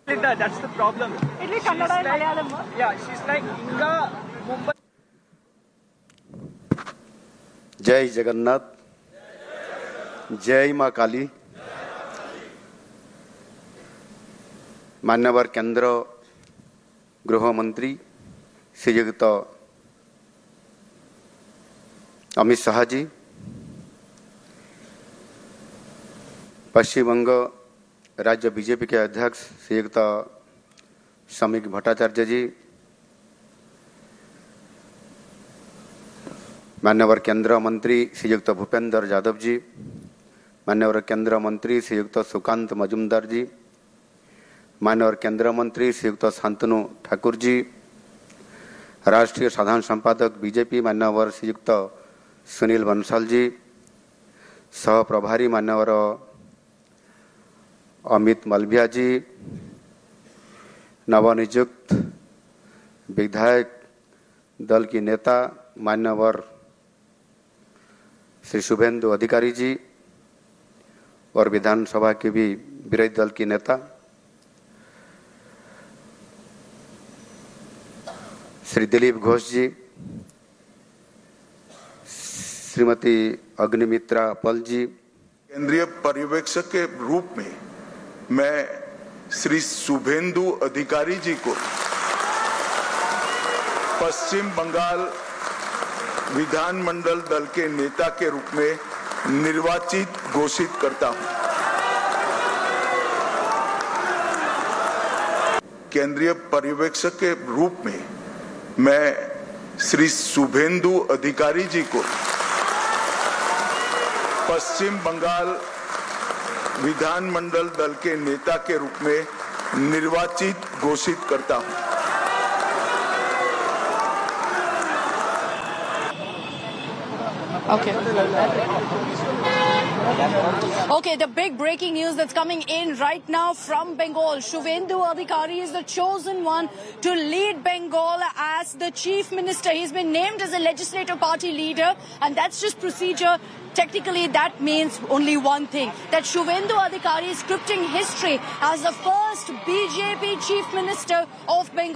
That's the problem. It's Kannada and Malayalam. Yeah, she's like Inga Mumbai. जय जगन्नाथ, जय मां काली। मान्यवर केंद्र गृह मंत्री श्रीयुक्त अमित शाह जी, पश्चिम बंग राज्य बीजेपी के अध्यक्ष श्रीयुक्त समीक भट्टाचार्य जी, मान्यवर केंद्र मंत्री श्रीयुक्त भूपेंद्र यादव जी, मान्यवर केंद्र मंत्री श्रीयुक्त सुकांत मजुमदार जी, मान्यवर केंद्र मंत्री श्रीयुक्त शांतनु ठाकुर जी, राष्ट्रीय साधारण संपादक बीजेपी मान्यवर श्रीयुक्त सुनील बंसल जी, सह प्रभारी मान्यवर अमित मलभिया जी, नवनियुक्त विधायक दल की नेता मान्यवर श्री शुभेंदु अधिकारी जी और विधानसभा के भी विरोधी दल की नेता श्री दिलीप घोष जी, श्रीमती अग्निमित्रा पल जी। केंद्रीय पर्यवेक्षक के रूप में मैं श्री शुभेंदु अधिकारी जी को पश्चिम बंगाल विधानमंडल दल के नेता के रूप में निर्वाचित घोषित करता हूं। केंद्रीय पर्यवेक्षक के रूप में मैं श्री शुभेंदु अधिकारी जी को पश्चिम बंगाल विधानमंडल दल के नेता के रूप में निर्वाचित घोषित करता हूं। Okay, the big breaking news that's coming in right now from Bengal. Shubhendu Adhikari is the chosen one to lead Bengal as the chief minister. He's been named as a legislative party leader, and that's just procedure. Technically, that means only one thing, that Shubhendu Adhikari is scripting history as the first BJP chief minister of Bengal.